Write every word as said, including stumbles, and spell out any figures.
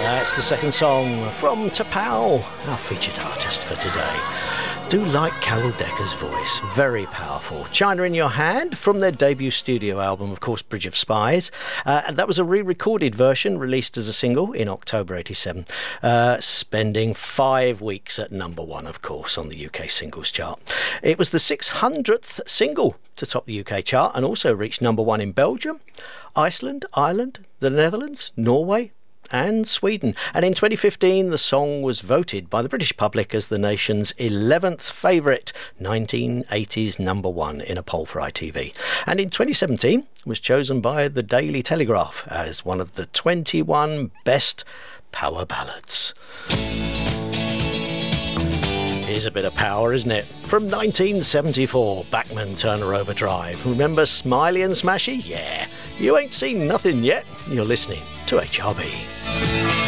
That's the second song from T'Pau, our featured artist for today. Do like Carol Decker's voice, very powerful. China in Your Hand from their debut studio album, of course, Bridge of Spies. Uh, and that was a re-recorded version released as a single in October eighty-seven, uh, spending five weeks at number one, of course, on the U K singles chart. It was the six hundredth single to top the U K chart and also reached number one in Belgium, Iceland, Ireland, the Netherlands, Norway, and Sweden. And in twenty fifteen, the song was voted by the British public as the nation's eleventh favourite nineteen eighties number one in a poll for I T V. And in twenty seventeen, was chosen by the Daily Telegraph as one of the twenty-one best power ballads. Here's a bit of power, isn't it? From nineteen seventy-four, Bachman Turner Overdrive. Remember Smiley and Smashy? Yeah. You ain't seen nothing yet. You're listening to H R B.